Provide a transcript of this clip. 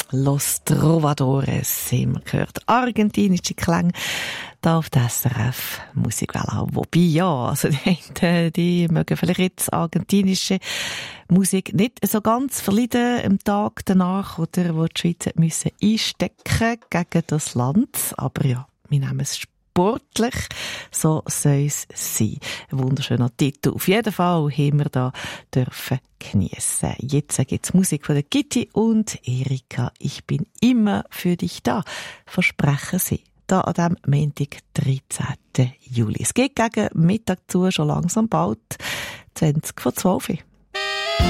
Los Trovadores haben wir gehört. Argentinische Klänge da auf der SRF Musikwelle. Wobei, ja, also die mögen vielleicht jetzt argentinische Musik nicht so ganz verleiden am Tag danach, oder wo die Schweiz müssen einstecken gegen das Land. Aber ja, wir nehmen es sportlich, so soll es sein. Ein wunderschöner Titel. Auf jeden Fall haben wir da dürfen geniessen. Jetzt gibt's Musik von der Kitty und Erika. Ich bin immer für dich da. Versprechen sie. Da an dem Montag, 13. Juli. Es geht gegen Mittag zu, schon langsam bald. 20 vor 12.